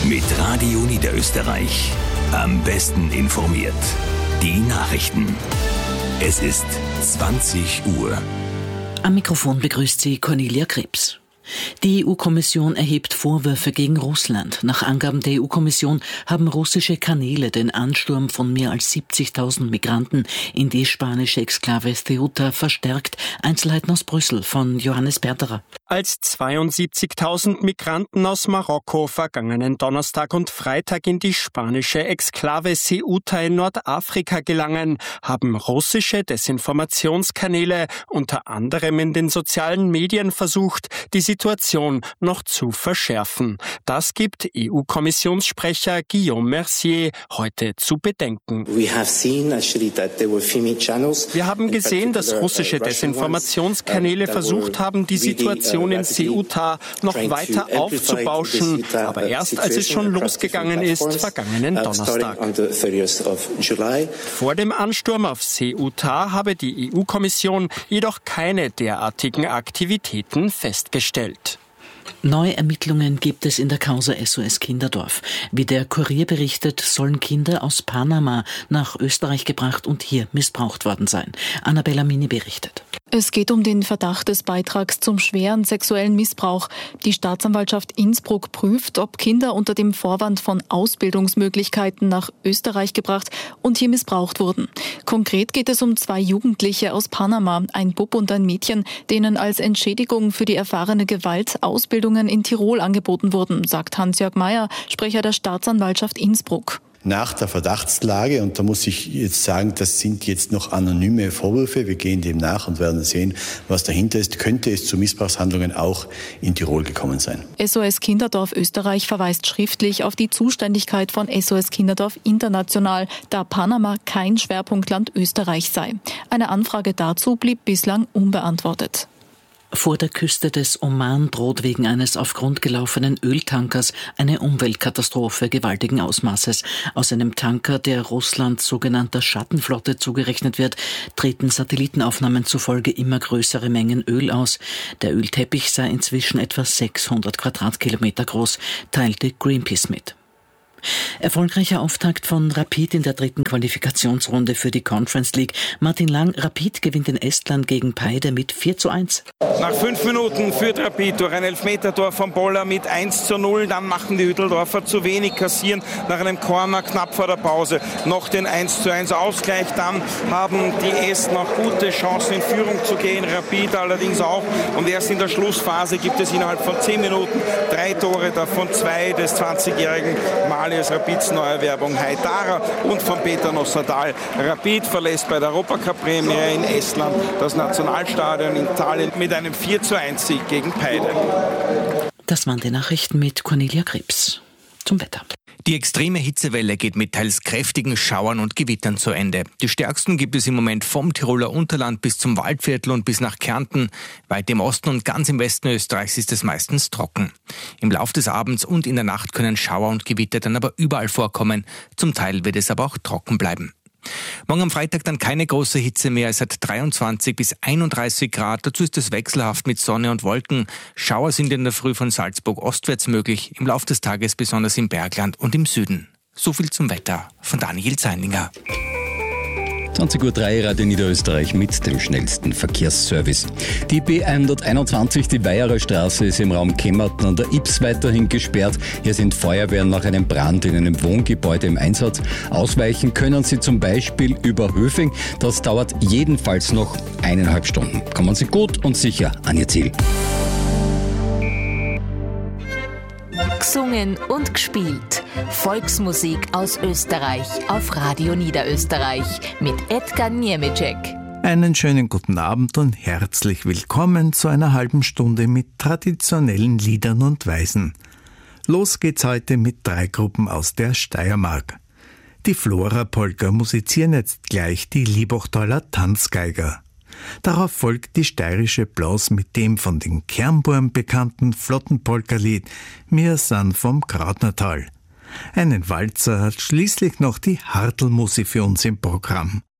Mit Radio Niederösterreich. Am besten informiert. Die Nachrichten. Es ist 20 Uhr. Am Mikrofon begrüßt sie Cornelia Krebs. Die EU-Kommission erhebt Vorwürfe gegen Russland. Nach Angaben der EU-Kommission haben russische Kanäle den Ansturm von mehr als 70.000 Migranten in die spanische Exklave Ceuta verstärkt. Einzelheiten aus Brüssel von Johannes Berterer. Als 72.000 Migranten aus Marokko vergangenen Donnerstag und Freitag in die spanische Exklave Ceuta in Nordafrika gelangen, haben russische Desinformationskanäle unter anderem in den sozialen Medien versucht, die Situation noch zu verschärfen. Das gibt EU-Kommissionssprecher Guillaume Mercier heute zu bedenken. Wir haben gesehen, dass russische Desinformationskanäle versucht haben, die Situation in Ceuta noch weiter aufzubauschen, aber erst als es schon losgegangen ist, vergangenen Donnerstag. Vor dem Ansturm auf Ceuta habe die EU-Kommission jedoch keine derartigen Aktivitäten festgestellt. Neue Ermittlungen gibt es in der Causa SOS Kinderdorf. Wie der Kurier berichtet, sollen Kinder aus Panama nach Österreich gebracht und hier missbraucht worden sein. Annabella Mini berichtet. Es geht um den Verdacht des Beitrags zum schweren sexuellen Missbrauch. Die Staatsanwaltschaft Innsbruck prüft, ob Kinder unter dem Vorwand von Ausbildungsmöglichkeiten nach Österreich gebracht und hier missbraucht wurden. Konkret geht es um 2 Jugendliche aus Panama, ein Bub und ein Mädchen, denen als Entschädigung für die erfahrene Gewalt Ausbildungen in Tirol angeboten wurden, sagt Hans-Jörg Meyer, Sprecher der Staatsanwaltschaft Innsbruck. Nach der Verdachtslage, und da muss ich jetzt sagen, das sind jetzt noch anonyme Vorwürfe, wir gehen dem nach und werden sehen, was dahinter ist, könnte es zu Missbrauchshandlungen auch in Tirol gekommen sein. SOS Kinderdorf Österreich verweist schriftlich auf die Zuständigkeit von SOS Kinderdorf International, da Panama kein Schwerpunktland Österreich sei. Eine Anfrage dazu blieb bislang unbeantwortet. Vor der Küste des Oman droht wegen eines auf Grund gelaufenen Öltankers eine Umweltkatastrophe gewaltigen Ausmaßes. Aus einem Tanker, der Russland sogenannter Schattenflotte zugerechnet wird, treten Satellitenaufnahmen zufolge immer größere Mengen Öl aus. Der Ölteppich sei inzwischen etwa 600 Quadratkilometer groß, teilte Greenpeace mit. Erfolgreicher Auftakt von Rapid in der 3. Qualifikationsrunde für die Conference League. Martin Lang, Rapid gewinnt in Estland gegen Paide mit 4:1. Nach 5 Minuten führt Rapid durch ein Elfmetertor von Boller mit 1:0. Dann machen die Hütteldorfer zu wenig, kassieren nach einem Corner knapp vor der Pause noch den 1:1 Ausgleich. Dann haben die Esten noch gute Chancen in Führung zu gehen, Rapid allerdings auch. Und erst in der Schlussphase gibt es innerhalb von 10 Minuten 3 Tore, davon 2 des 20-jährigen Malias Rapids Neuerwerbung Haidara und von Peter Nossadal. Rapid verlässt bei der Europacup-Premiere in Estland das Nationalstadion in Tallinn mit einem 4:1 gegen Paide. Das waren die Nachrichten mit Cornelia Krebs. Zum Wetter. Die extreme Hitzewelle geht mit teils kräftigen Schauern und Gewittern zu Ende. Die stärksten gibt es im Moment vom Tiroler Unterland bis zum Waldviertel und bis nach Kärnten. Weit im Osten und ganz im Westen Österreichs ist es meistens trocken. Im Lauf des Abends und in der Nacht können Schauer und Gewitter dann aber überall vorkommen. Zum Teil wird es aber auch trocken bleiben. Morgen am Freitag dann keine große Hitze mehr. Es hat 23 bis 31 Grad. Dazu ist es wechselhaft mit Sonne und Wolken. Schauer sind in der Früh von Salzburg ostwärts möglich. Im Lauf des Tages besonders im Bergland und im Süden. So viel zum Wetter von Daniel Zeininger. 20:03 Uhr Radio Niederösterreich mit dem schnellsten Verkehrsservice. Die B121, die Weiherer Straße, ist im Raum Kemmerten an der Ybbs weiterhin gesperrt. Hier sind Feuerwehren nach einem Brand in einem Wohngebäude im Einsatz. Ausweichen können Sie zum Beispiel über Höfing. Das dauert jedenfalls noch 1,5 Stunden. Kommen Sie gut und sicher an Ihr Ziel. Gesungen und gespielt. Volksmusik aus Österreich auf Radio Niederösterreich mit Edgar Niemeczek. Einen schönen guten Abend und herzlich willkommen zu einer halben Stunde mit traditionellen Liedern und Weisen. Los geht's heute mit 3 Gruppen aus der Steiermark. Die Flora-Polka musizieren jetzt gleich die Liebachtaler Tanzgeiger. Darauf folgt die steirische Blaus mit dem von den Kernburm bekannten Flottenpolka-Lied Wir sind vom Krautnertal. Einen Walzer hat schließlich noch die Hartelmusik für uns im Programm.